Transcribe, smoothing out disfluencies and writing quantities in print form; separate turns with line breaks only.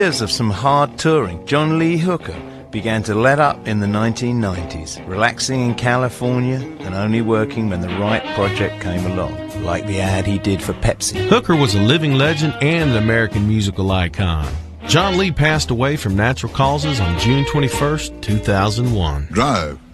Years of some hard touring, John Lee Hooker began to let up in the 1990s, relaxing in California and only working when the right project came along, like the ad he did for Pepsi.
Hooker was a living legend and an American musical icon. John Lee passed away from natural causes on June 21st, 2001.
Drive